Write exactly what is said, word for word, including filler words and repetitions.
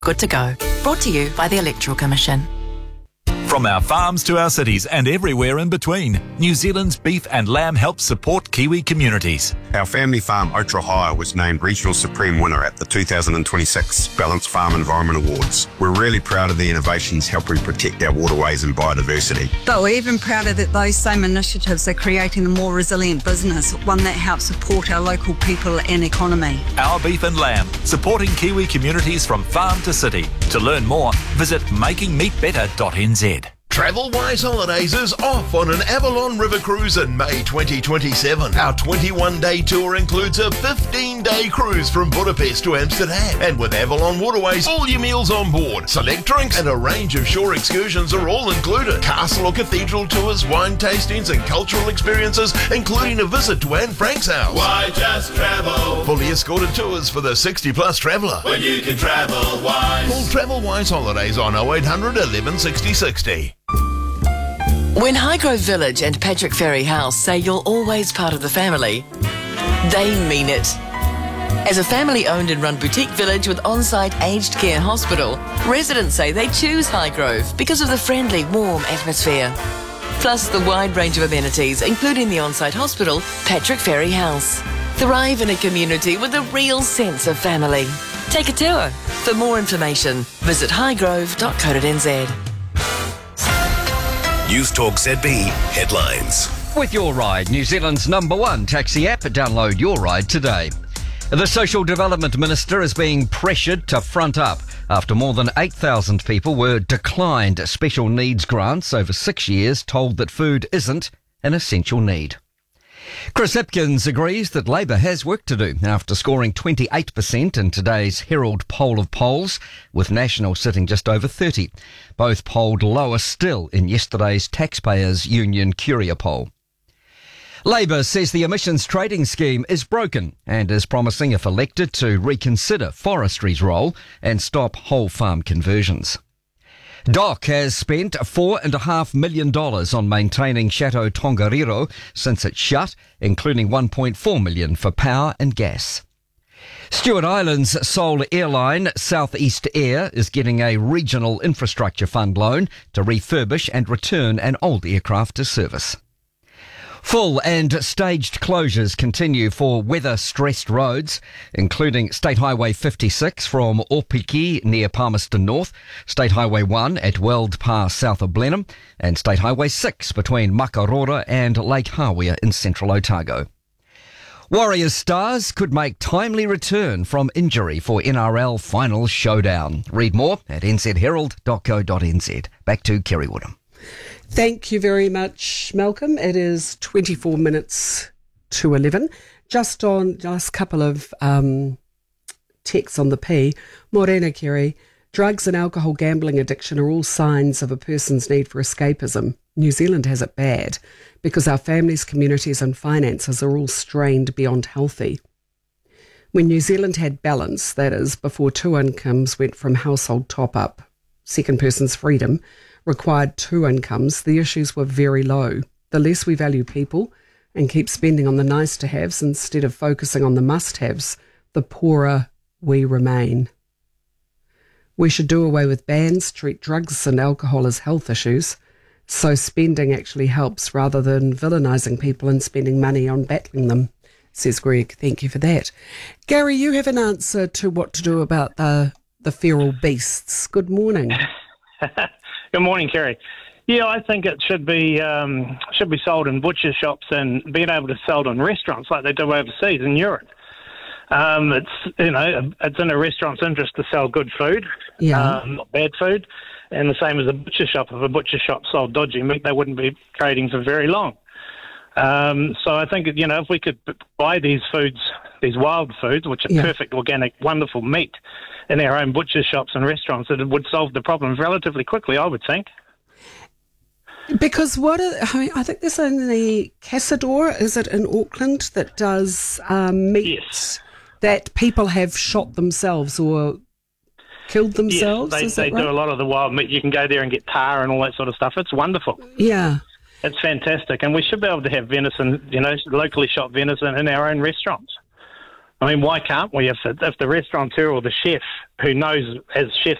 Good to go. Brought to you by the Electoral Commission. From our farms to our cities and everywhere in between, New Zealand's beef and lamb helps support Kiwi communities. Our family farm, Otrahire, was named Regional Supreme Winner at the two thousand twenty-six Balanced Farm Environment Awards. We're really proud of the innovations helping protect our waterways and biodiversity. But we're even prouder that those same initiatives are creating a more resilient business, one that helps support our local people and economy. Our beef and lamb, supporting Kiwi communities from farm to city. To learn more, visit making meat better dot n z. Travel-Wise Holidays is off on an Avalon River cruise in May twenty twenty-seven. Our twenty-one day tour includes a fifteen day cruise from Budapest to Amsterdam. And with Avalon Waterways, all your meals on board, select drinks and a range of shore excursions are all included. Castle or cathedral tours, wine tastings and cultural experiences, including a visit to Anne Frank's house. Why just travel? Fully escorted tours for the sixty plus traveller. When you can travel wise. Call Travel-Wise Holidays on oh eight hundred eleven sixty sixty. When Highgrove Village and Patrick Ferry House say you're always part of the family, they mean it. As a family-owned and run boutique village with on-site aged care hospital, residents say they choose Highgrove because of the friendly, warm atmosphere. Plus the wide range of amenities, including the on-site hospital, Patrick Ferry House. Thrive in a community with a real sense of family. Take a tour. For more information, visit highgrove dot co dot n z. News Talk Z B headlines. With Your Ride, New Zealand's number one taxi app. Download Your Ride today. The Social Development Minister is being pressured to front up after more than eight thousand people were declined special needs grants over six years, told that food isn't an essential need. Chris Hipkins agrees that Labour has work to do after scoring twenty-eight percent in today's Herald poll of polls, with National sitting just over thirty. Both polled lower still in yesterday's Taxpayers Union Curia poll. Labour says the emissions trading scheme is broken and is promising, if elected, to reconsider forestry's role and stop whole farm conversions. D O C has spent four and a half million dollars on maintaining Chateau Tongariro since it shut, including one point four million for power and gas. Stewart Island's sole airline, Southeast Air, is getting a regional infrastructure fund loan to refurbish and return an old aircraft to service. Full and staged closures continue for weather-stressed roads, including State Highway fifty-six from Opiki near Palmerston North, State Highway one at Weld Pass south of Blenheim, and State Highway six between Makarora and Lake Hawea in central Otago. Warriors stars could make timely return from injury for N R L final showdown. Read more at n z herald dot co dot n z. Back to Kerry Woodham. Thank you very much, Malcolm. It is twenty-four minutes to eleven. Just on last couple of um, texts on the P. Morena, Kerry. Drugs and alcohol gambling addiction are all signs of a person's need for escapism. New Zealand has it bad because our families, communities and finances are all strained beyond healthy. When New Zealand had balance, that is, before two incomes went from household top-up, second person's freedom, required two incomes, the issues were very low. The less we value people and keep spending on the nice-to-haves instead of focusing on the must-haves, the poorer we remain. We should do away with bans, treat drugs and alcohol as health issues, so spending actually helps rather than villainising people and spending money on battling them, says Greg. Thank you for that. Gary, you have an answer to what to do about the, the feral beasts. Good morning. Good morning, Kerry. Yeah, I think it should be um, should be sold in butcher shops and being able to sell it in restaurants like they do overseas in Europe. Um, it's you know it's in a restaurant's interest to sell good food, yeah, um, not bad food, and the same as a butcher shop. If a butcher shop sold dodgy meat, they wouldn't be trading for very long. Um, so I think you know if we could buy these foods, these wild foods, which are yeah. perfect, organic, wonderful meat, in our own butcher shops and restaurants, it would solve the problem relatively quickly, I would think. Because what are, I, mean, I think there's only Casador, is it in Auckland, that does um, meat yes. that people have shot themselves or killed themselves? Yes, they, is they that right? do a lot of the wild meat. You can go there and get tar and all that sort of stuff. It's wonderful. Yeah. It's fantastic. And we should be able to have venison, you know, locally shot venison in our own restaurants. I mean, why can't we? If the, if the restaurateur or the chef who knows, as chefs